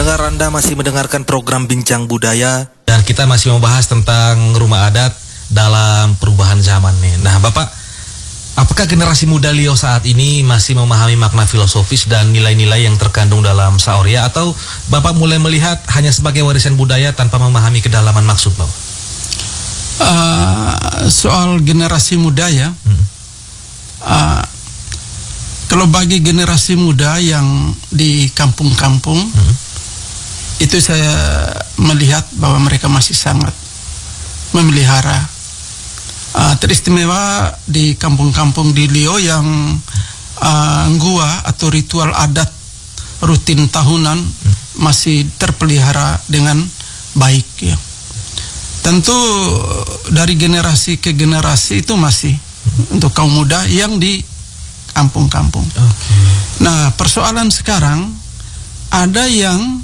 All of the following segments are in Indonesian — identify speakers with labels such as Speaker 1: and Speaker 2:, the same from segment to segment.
Speaker 1: pendengar, Anda masih mendengarkan program Bincang Budaya.
Speaker 2: Dan kita masih membahas tentang rumah adat dalam perubahan zaman nih. Nah Bapak, apakah generasi muda Lio saat ini masih memahami makna filosofis dan nilai-nilai yang terkandung dalam Saorya, atau Bapak mulai melihat hanya sebagai warisan budaya tanpa memahami kedalaman maksud Bapak?
Speaker 3: Soal generasi muda ya, kalau bagi generasi muda yang di kampung-kampung, itu saya melihat bahwa mereka masih sangat memelihara. Teristimewa di kampung-kampung di Lio yang gua atau ritual adat rutin tahunan masih terpelihara dengan baik ya. Tentu dari generasi ke generasi itu masih untuk kaum muda yang di kampung-kampung. Nah, persoalan sekarang ada yang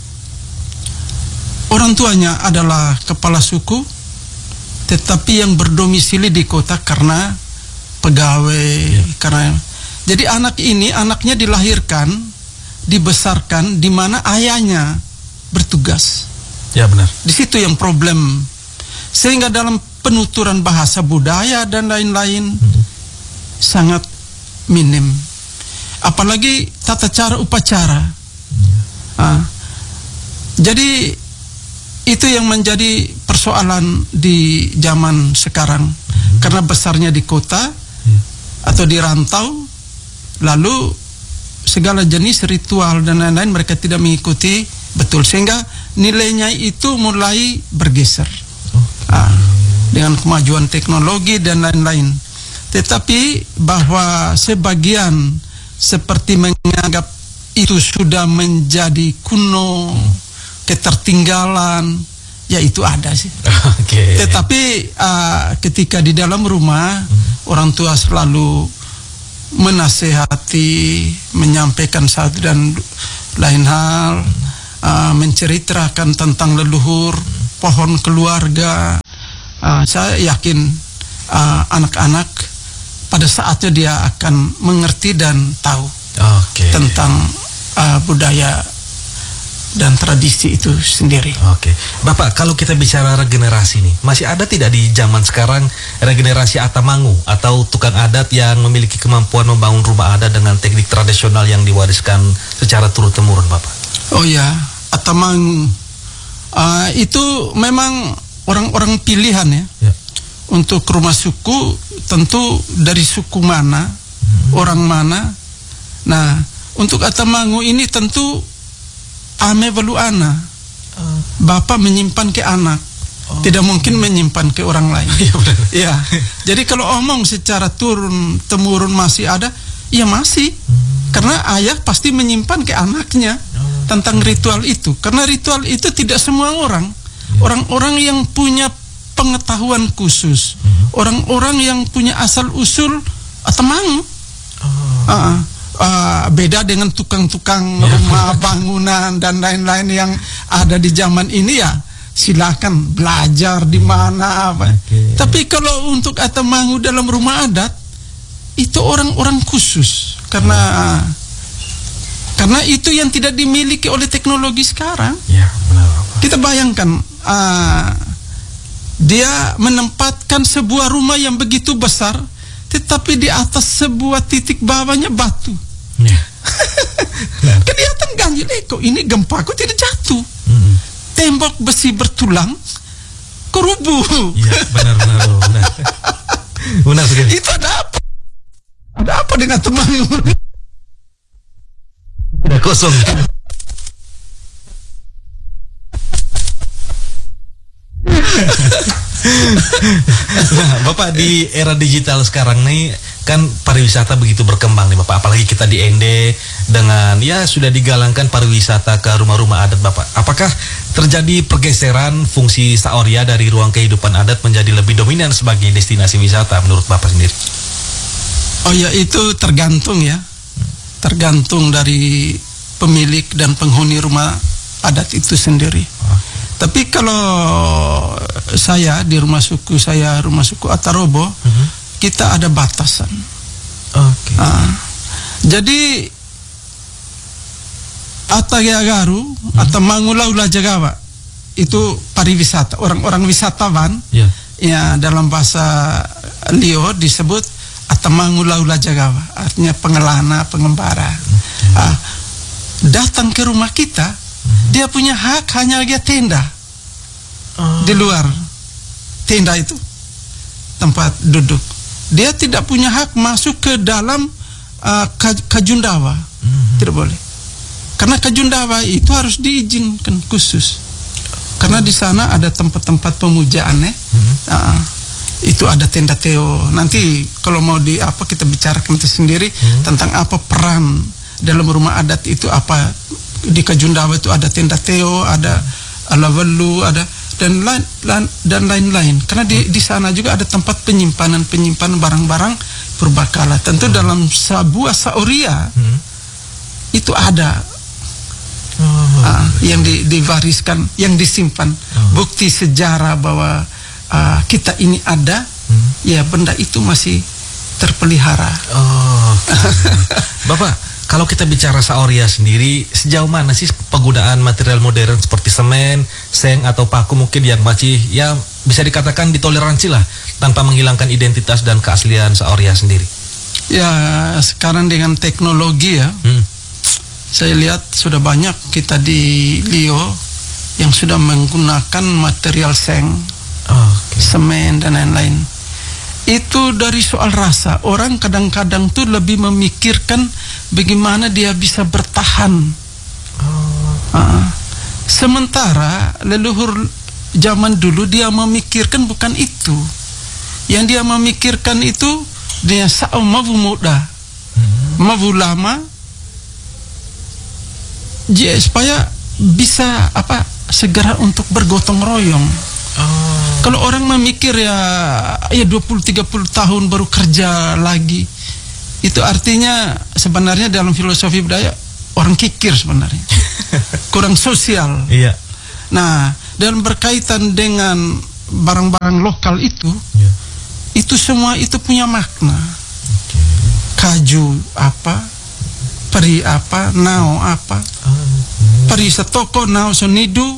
Speaker 3: orang tuanya adalah kepala suku, tetapi yang berdomisili di kota karena pegawai, jadi anaknya dilahirkan, dibesarkan di mana ayahnya bertugas.
Speaker 2: Ya benar.
Speaker 3: Di situ yang problem, sehingga dalam penuturan bahasa budaya dan lain-lain sangat minim, apalagi tata cara upacara. Jadi itu yang menjadi persoalan di zaman sekarang, karena besarnya di kota atau di rantau, lalu segala jenis ritual dan lain-lain mereka tidak mengikuti betul, sehingga nilainya itu mulai bergeser dengan kemajuan teknologi dan lain-lain. Tetapi bahwa sebagian seperti menganggap itu sudah menjadi kuno, ketertinggalan, ya itu ada sih. Tetapi ketika di dalam rumah, orang tua selalu menasehati, menyampaikan satu dan lain hal, menceritakan tentang leluhur, pohon keluarga. Saya yakin anak-anak pada saatnya dia akan mengerti dan tahu tentang budaya dan tradisi itu sendiri.
Speaker 2: Bapak, kalau kita bicara regenerasi nih, masih ada tidak di zaman sekarang regenerasi atamangu atau tukang adat yang memiliki kemampuan membangun rumah adat dengan teknik tradisional yang diwariskan secara turun-temurun, Bapak?
Speaker 3: Oh ya, atamangu itu memang orang-orang pilihan ya. Untuk rumah suku tentu dari suku mana, orang mana. Nah, untuk atamangu ini tentu ame velu ana, bapak menyimpan ke anak, tidak mungkin menyimpan ke orang lain. Ya, jadi kalau omong secara turun temurun masih ada, ya masih, karena ayah pasti menyimpan ke anaknya tentang ritual itu, karena ritual itu tidak semua orang-orang yang punya pengetahuan khusus, orang-orang yang punya asal usul atamangu. Beda dengan tukang-tukang rumah bangunan dan lain-lain yang ada di zaman ini, ya silakan belajar di mana apa. Tapi kalau untuk atamangu dalam rumah adat itu orang-orang khusus, karena itu yang tidak dimiliki oleh teknologi sekarang. Kita bayangkan dia menempatkan sebuah rumah yang begitu besar, tetapi di atas sebuah titik bawahnya batu. Kelihatan ganjil, kok ini gempa, kok tidak jatuh. Tembok besi bertulang kerubuh.
Speaker 2: Benar.
Speaker 3: Itu ada apa? Ada apa dengan teman?
Speaker 2: Tidak kosong. Nah, Bapak, di era digital sekarang nih kan pariwisata begitu berkembang nih Bapak, apalagi kita di Ende dengan sudah digalangkan pariwisata ke rumah-rumah adat Bapak. Apakah terjadi pergeseran fungsi Saorya dari ruang kehidupan adat menjadi lebih dominan sebagai destinasi wisata menurut Bapak sendiri?
Speaker 3: Oh ya, itu tergantung ya. Tergantung dari pemilik dan penghuni rumah adat itu sendiri. Tapi kalau saya di rumah suku Atarobo, kita ada batasan. Jadi Atagagaru atau Mangulaula Jagawa itu pariwisata, orang-orang wisatawan. Ya, dalam bahasa Lio disebut Atamangulaula Jagawa, artinya pengelana, pengembara. Datang ke rumah kita, dia punya hak hanya dia tenda di luar tenda itu tempat duduk. Dia tidak punya hak masuk ke dalam Kajundawa, tidak boleh. Karena Kajundawa itu harus diizinkan khusus. Karena di sana ada tempat-tempat pemujaan itu ada tenda Teo. Nanti kalau mau kita bicarakan itu sendiri tentang apa peran dalam rumah adat itu, apa di Kajundawa itu ada tenda Teo, ada Alawelu, ada dan lain-lain. Karena di sana juga ada tempat penyimpanan barang-barang purbakala. Tentu dalam sebuah saoria itu ada yang diwariskan, yang disimpan, bukti sejarah bahwa kita ini ada, ya benda itu masih terpelihara.
Speaker 2: Bapak, kalau kita bicara saoria sendiri, sejauh mana sih penggunaan material modern seperti semen, seng atau paku mungkin yang masih ya bisa dikatakan ditoleransi lah tanpa menghilangkan identitas dan keaslian saoria sendiri?
Speaker 3: Ya sekarang dengan teknologi ya, saya lihat sudah banyak kita di Lio yang sudah menggunakan material seng, semen dan lain-lain. Itu dari soal rasa. Orang kadang-kadang tuh lebih memikirkan bagaimana dia bisa bertahan. Sementara leluhur zaman dulu dia memikirkan bukan itu. Yang dia memikirkan itu dia mabu muda, mabu lama, supaya bisa segera untuk bergotong royong. Kalau orang memikir ya 20-30 tahun baru kerja lagi, itu artinya sebenarnya dalam filosofi budaya orang kikir sebenarnya. Kurang sosial.
Speaker 2: Iya.
Speaker 3: Nah, dalam berkaitan dengan barang-barang lokal itu semua itu punya makna. Kaju apa, peri apa, nao apa, peri setoko, nao sonidu,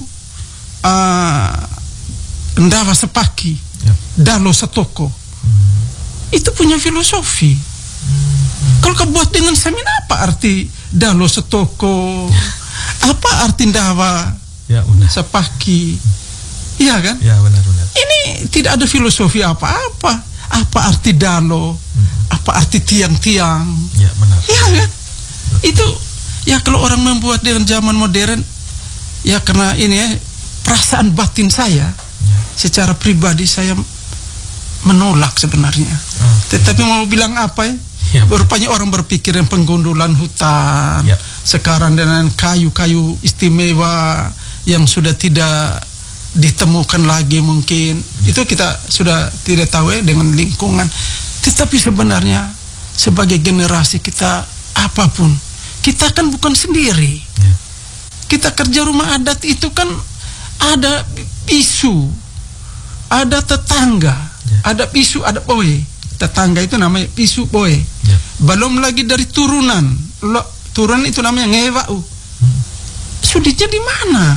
Speaker 3: ndawa sepaki, dalo setoko. Itu punya filosofi. Kalau kau buat dengan semen, apa arti dalo setoko? Apa arti ndawa sepaki? Iya kan?
Speaker 2: Ya benar.
Speaker 3: Ini tidak ada filosofi apa-apa. Apa arti dalo? Apa arti tiang-tiang?
Speaker 2: Ya benar.
Speaker 3: Iya kan? Itu ya kalau orang membuat dengan zaman modern, ya karena ini perasaan batin saya. Secara pribadi saya menolak sebenarnya. Tetapi mau bilang apa ya? Rupanya orang berpikir yang penggundulan hutan sekarang dengan kayu-kayu istimewa yang sudah tidak ditemukan lagi mungkin. Itu kita sudah tidak tahu dengan lingkungan. Tetapi sebenarnya sebagai generasi kita apapun, kita kan bukan sendiri. Kita kerja rumah adat itu kan ada isu, ada tetangga, ada pisu, ada boy. Tetangga itu namanya pisu boy. Belum lagi dari turunan. Turunan itu namanya ngewau. Sulitnya di mana?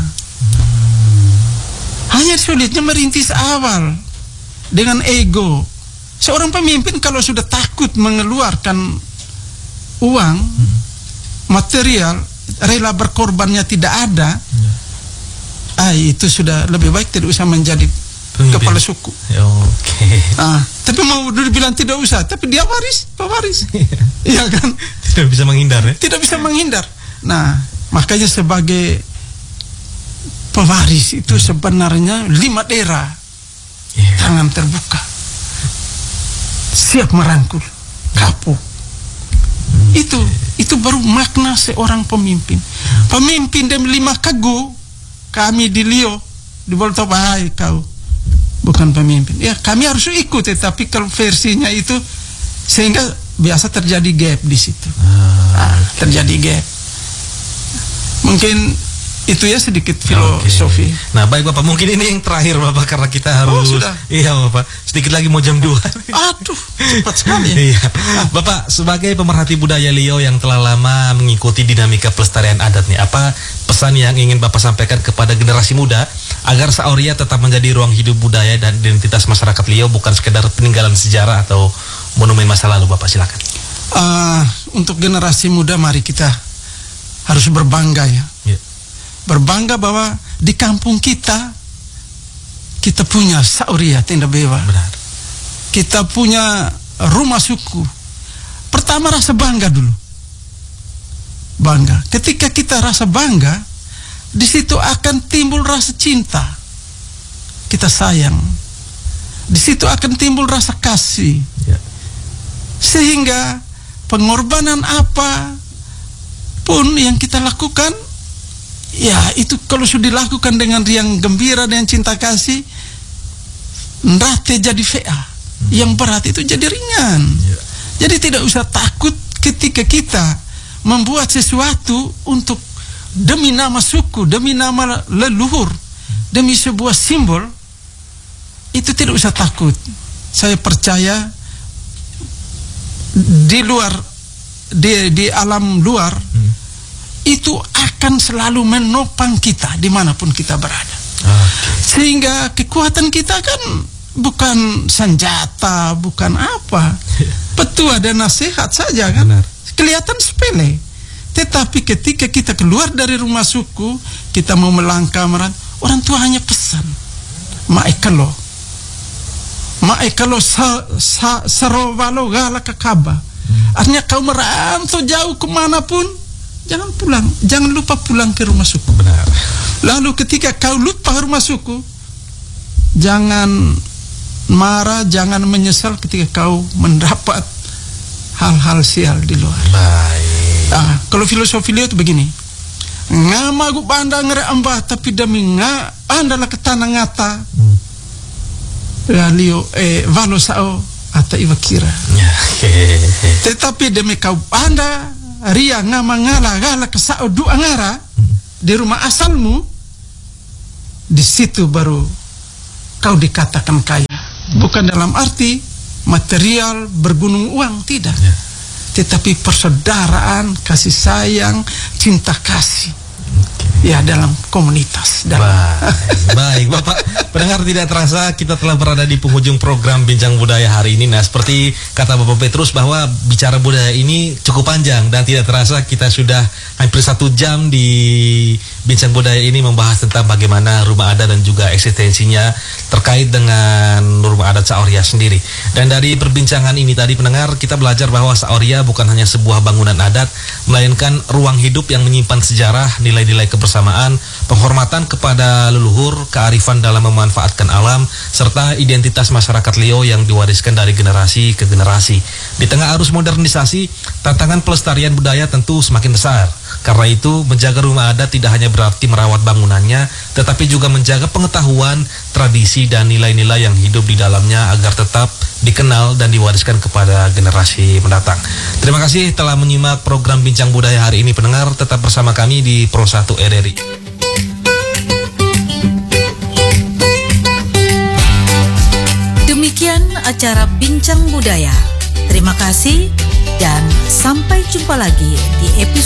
Speaker 3: Hanya sulitnya merintis awal dengan ego. Seorang pemimpin kalau sudah takut mengeluarkan uang, material, rela berkorbannya tidak ada, itu sudah lebih baik tidak usah menjadi kepala suku. Tapi mau dibilang tidak usah, tapi dia pewaris. Iya kan?
Speaker 2: Tidak bisa menghindar ya?
Speaker 3: Tidak bisa menghindar. Nah, makanya sebagai pewaris itu sebenarnya 5 daerah tangan terbuka, siap merangkul, kapok. Itu baru makna seorang pemimpin. Pemimpin dan 5 kagu kami di Lio di Boltobahai kau bukan pemimpin. Ya kami harus ikut, tetapi kalau versinya itu sehingga biasa terjadi gap di situ. Terjadi gap. Mungkin Itu ya sedikit filosofi.
Speaker 2: Oke. Nah, baik Bapak, mungkin ini yang terakhir Bapak karena kita harus
Speaker 3: sudah.
Speaker 2: Iya Bapak, sedikit lagi mau jam 2.
Speaker 3: Aduh, cepat sekali.
Speaker 2: Iya. Bapak sebagai pemerhati budaya Liau yang telah lama mengikuti dinamika pelestarian adat nih, apa pesan yang ingin Bapak sampaikan kepada generasi muda agar Saoria tetap menjadi ruang hidup budaya dan identitas masyarakat Liau, bukan sekedar peninggalan sejarah atau monumen masa lalu? Bapak silakan.
Speaker 3: Untuk generasi muda, mari kita harus berbangga ya. Berbangga bahwa di kampung kita punya Saoria Tenda Bewa.
Speaker 2: Benar.
Speaker 3: Kita punya rumah suku. Pertama rasa bangga dulu. Bangga. Ketika kita rasa bangga, di situ akan timbul rasa cinta. Kita sayang. Di situ akan timbul rasa kasih.
Speaker 2: Ya.
Speaker 3: Sehingga pengorbanan apa pun yang kita lakukan, ya itu kalau sudah dilakukan dengan riang gembira, dengan cinta kasih, nrate jadi VA. Yang berat itu jadi ringan. Jadi tidak usah takut ketika kita membuat sesuatu untuk demi nama suku, demi nama leluhur, demi sebuah simbol, itu tidak usah takut. Saya percaya di alam luar itu akan selalu menopang kita dimanapun kita berada. Sehingga kekuatan kita kan bukan senjata, bukan apa, petua dan nasihat saja kan.
Speaker 2: Benar.
Speaker 3: Kelihatan sepele, tetapi ketika kita keluar dari rumah suku, kita mau melangkah orang tua hanya pesan maekalo sarowalo gala kakaba. Artinya kau merantau jauh kemanapun, jangan pulang, jangan lupa pulang ke rumah suku.
Speaker 2: Benar.
Speaker 3: Lalu ketika kau lupa rumah suku, jangan marah, jangan menyesal ketika kau mendapat hal-hal sial di luar.
Speaker 2: Baik.
Speaker 3: Kalau filosofi Liau itu begini, ngama gu banda ngere ambah tapi demi andalah ketana ngata. Liau valo sao ata iwakira. Tetapi demi kau anda ria ngama ngala gala kesao du angara di rumah asalmu, di situ baru kau dikatakan kaya. Bukan dalam arti material bergunung uang, tidak. Tetapi persaudaraan, kasih sayang, cinta kasih. Ya, dalam komunitas.
Speaker 2: Baik, Bapak pendengar, tidak terasa kita telah berada di penghujung program Bincang Budaya hari ini. Nah, seperti kata Bapak Petrus bahwa bicara budaya ini cukup panjang, dan tidak terasa kita sudah hampir 1 jam di Bincang Budaya ini membahas tentang bagaimana rumah adat dan juga eksistensinya terkait dengan rumah adat Saoria sendiri. Dan dari perbincangan ini tadi pendengar, kita belajar bahwa Saoria bukan hanya sebuah bangunan adat, melainkan ruang hidup yang menyimpan sejarah, nilai-nilai kebersamaan, penghormatan kepada leluhur, kearifan dalam memanfaatkan alam, serta identitas masyarakat Liau yang diwariskan dari generasi ke generasi. Di tengah arus modernisasi, tantangan pelestarian budaya tentu semakin besar. Karena itu, menjaga rumah adat tidak hanya berarti merawat bangunannya, tetapi juga menjaga pengetahuan, tradisi, dan nilai-nilai yang hidup di dalamnya agar tetap dikenal dan diwariskan kepada generasi mendatang. Terima kasih telah menyimak program Bincang Budaya hari ini pendengar. Tetap bersama kami di Pro 1 RRI.
Speaker 4: Demikian acara Bincang Budaya. Terima kasih dan sampai jumpa lagi di episode